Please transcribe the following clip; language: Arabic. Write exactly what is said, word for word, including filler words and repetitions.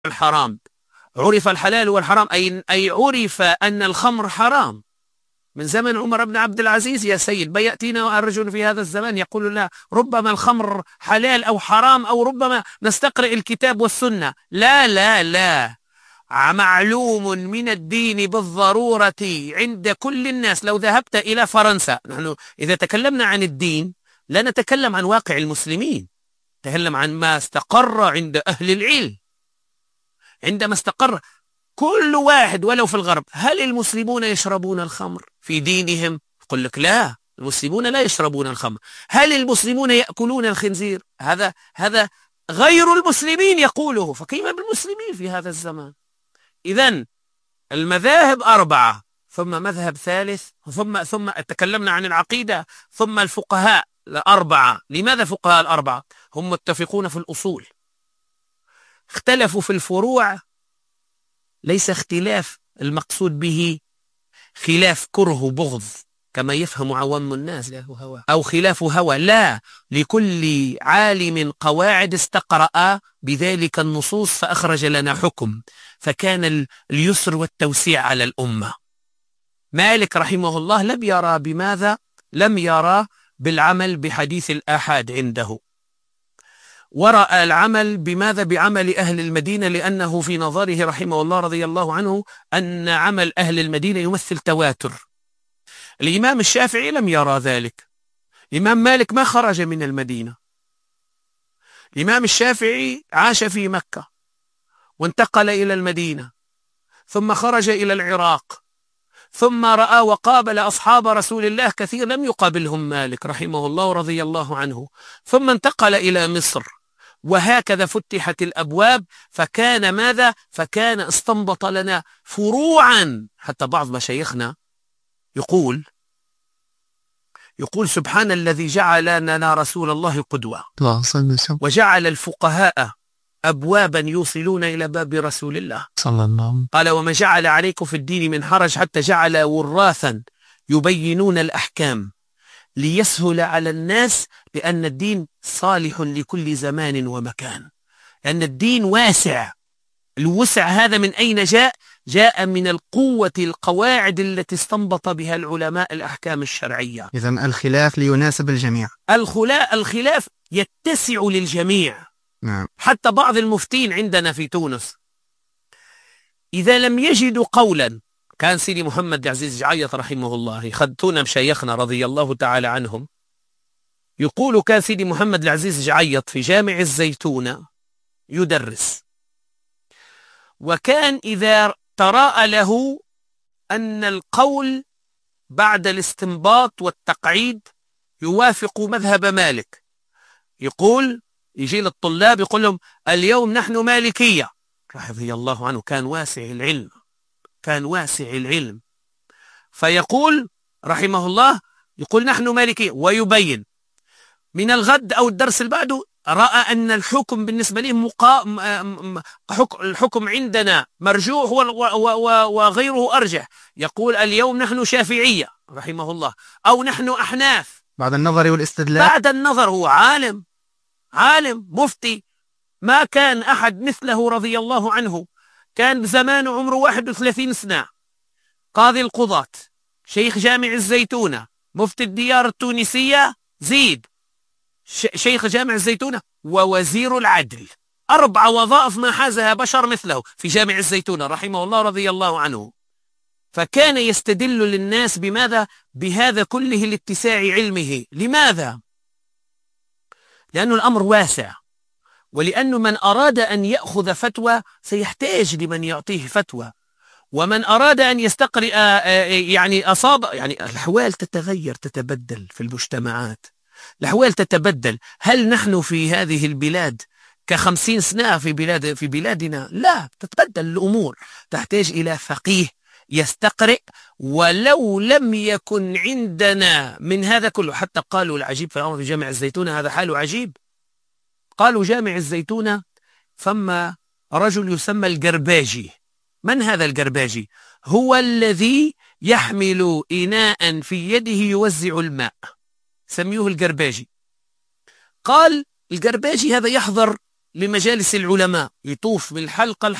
الحرام. عرف الحلال والحرام، أي, أي عرف أن الخمر حرام من زمن عمر بن عبد العزيز يا سيد. بيأتينا رجل في هذا الزمان يقول لا، ربما الخمر حلال أو حرام، أو ربما نستقرئ الكتاب والسنة. لا لا لا، معلوم من الدين بالضرورة عند كل الناس. لو ذهبت إلى فرنسا، نحن إذا تكلمنا عن الدين لا نتكلم عن واقع المسلمين، نتكلم عن ما استقر عند أهل العلم. عندما استقر كل واحد ولو في الغرب، هل المسلمون يشربون الخمر في دينهم؟ يقول لك لا، المسلمون لا يشربون الخمر. هل المسلمون يأكلون الخنزير؟ هذا هذا غير المسلمين يقوله، فكيف بالمسلمين في هذا الزمان؟ إذن المذاهب أربعة، ثم مذهب ثالث، ثم ثم تكلمنا عن العقيدة، ثم الفقهاء الأربعة. لماذا فقهاء الأربعة؟ هم متفقون في الأصول، اختلفوا في الفروع. ليس اختلاف المقصود به خلاف كره بغض كما يفهم عوام الناس، أو خلاف هوى، لا، لكل عالم قواعد استقرأ بذلك النصوص فأخرج لنا حكم، فكان اليسر والتوسيع على الأمة. مالك رحمه الله لم يرى بماذا؟ لم يرى بالعمل بحديث الآحاد عنده، ورأى العمل بماذا؟ بعمل أهل المدينة، لأنه في نظره رحمه الله رضي الله عنه أن عمل أهل المدينة يمثل تواتر. الإمام الشافعي لم يرى ذلك. الإمام مالك ما خرج من المدينة. الإمام الشافعي عاش في مكة وانتقل إلى المدينة، ثم خرج إلى العراق، ثم رأى وقابل أصحاب رسول الله كثير لم يقابلهم مالك رحمه الله رضي الله عنه، ثم انتقل إلى مصر، وهكذا فتحت الأبواب. فكان ماذا؟ فكان استنبط لنا فروعا. حتى بعض مشايخنا يقول يقول سبحان الذي جعل لنا رسول الله قدوة، وجعل الفقهاء أبوابا يوصلون إلى باب رسول الله صلى الله عليه وسلم. قال وما جعل عليكم في الدين من حرج، حتى جعل وراثا يبينون الأحكام ليسهل على الناس، لأن الدين صالح لكل زمان ومكان، لأن الدين واسع. الوسع هذا من أين جاء؟ جاء من القوة القواعد التي استنبط بها العلماء الأحكام الشرعية. إذن الخلاف ليناسب الجميع. الخلاف يتسع للجميع. نعم. حتى بعض المفتين عندنا في تونس إذا لم يجدوا قولا، كان سيدي محمد العزيز جعيط رحمه الله، يخدتونا مشايخنا رضي الله تعالى عنهم، يقول كان سيدي محمد العزيز جعيط في جامع الزيتونة يدرس، وكان إذا تراءى له أن القول بعد الاستنباط والتقعيد يوافق مذهب مالك، يقول يجي للطلاب يقول لهم اليوم نحن مالكية رضي الله عنه. كان واسع العلم، كان واسع العلم. فيقول رحمه الله، يقول نحن مالكية، ويبين من الغد أو الدرس اللي بعده رأى أن الحكم بالنسبة له مقا... الحكم عندنا مرجوح وغيره أرجح، يقول اليوم نحن شافعية رحمه الله، أو نحن أحناف. بعد النظر والاستدلال، بعد النظر، هو عالم، عالم مفتي، ما كان أحد مثله رضي الله عنه. كان زمان عمره واحد وثلاثين سنة، قاضي القضاة، شيخ جامع الزيتونة، مفتي الديار التونسية زيد، شيخ جامع الزيتونة، ووزير العدل. أربع وظائف ما حازها بشر مثله في جامع الزيتونة رحمه الله رضي الله عنه. فكان يستدل للناس بماذا؟ بهذا كله لاتساع علمه. لماذا؟ لأن الأمر واسع، ولأنه من أراد أن يأخذ فتوى سيحتاج لمن يعطيه فتوى، ومن أراد أن يستقرئ يعني أصاب، يعني الأحوال تتغير تتبدل في المجتمعات، الأحوال تتبدل. هل نحن في هذه البلاد كخمسين سنة في بلاد في بلادنا؟ لا، تتبدل الأمور، تحتاج إلى فقيه يستقرئ. ولو لم يكن عندنا من هذا كله، حتى قالوا العجيب في الأمر في جامع الزيتونة، هذا حاله عجيب، قالوا جامع الزيتونة ثم رجل يسمى القرباجي. من هذا القرباجي؟ هو الذي يحمل إناء في يده يوزع الماء، سميوه القرباجي. قال القرباجي هذا يحضر لمجالس العلماء، يطوف من الحلقة